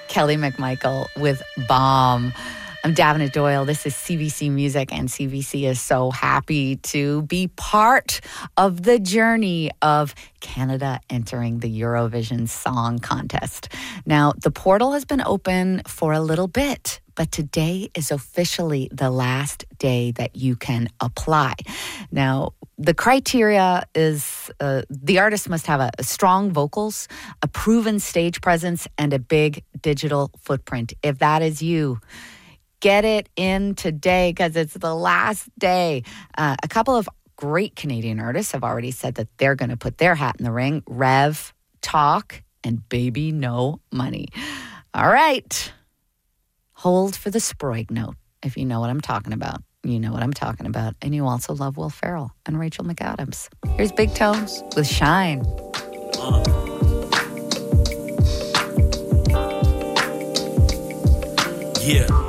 Kelly McMichael with Bomb. I'm Davina Doyle. This is CBC Music, and CBC is so happy to be part of the journey of Canada entering the Eurovision Song Contest. Now, the portal has been open for a little bit, but today is officially the last day that you can apply. Now, the criteria is the artist must have a strong vocals, a proven stage presence, and a big digital footprint. If that is you, get it in today because it's the last day. A couple of great Canadian artists have already said that they're going to put their hat in the ring. Rev, Talk, and Baby No Money. All right. Hold for the Sprague note. If you know what I'm talking about, you know what I'm talking about. And you also love Will Ferrell and Rachel McAdams. Here's Big Tones with Shine. Yeah.